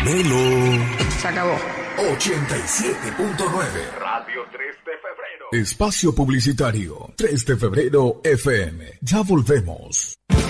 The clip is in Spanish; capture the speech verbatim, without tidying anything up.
Melo. Se acabó. ochenta y siete punto nueve. Radio tres de febrero. Espacio publicitario. tres de febrero F M. Ya volvemos.